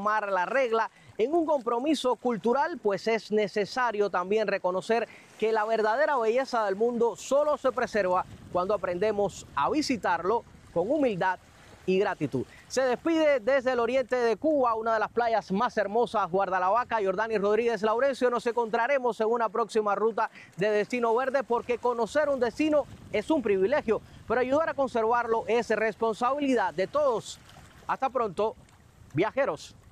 llamar la regla. En un compromiso cultural, pues es necesario también reconocer que la verdadera belleza del mundo solo se preserva cuando aprendemos a visitarlo con humildad y gratitud. Se despide desde el oriente de Cuba, una de las playas más hermosas, Guardalavaca, Jordani Rodríguez Laurencio. Nos encontraremos en una próxima ruta de Destino Verde, porque conocer un destino es un privilegio, pero ayudar a conservarlo es responsabilidad de todos. Hasta pronto, viajeros.